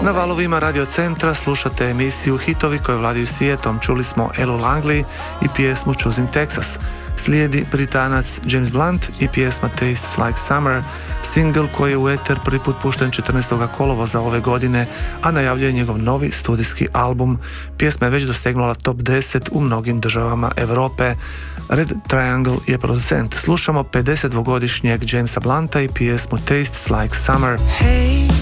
Na valovima Radio Centra slušate emisiju Hitovi koje vladaju svijetom. Čuli smo Elu Langley i pjesmu Choosing Texas. Slijedi Britanac James Blunt i pjesma Tastes Like Summer, single koji je u eter prvi put pušten 14. kolovoza ove godine, a najavljuje njegov novi studijski album. Pjesma je već dosegnula top 10 u mnogim državama Europe. Red Triangle je producent. Slušamo 52-godišnjeg Jamesa Blunta i pjesmu Tastes Like Summer. Hey,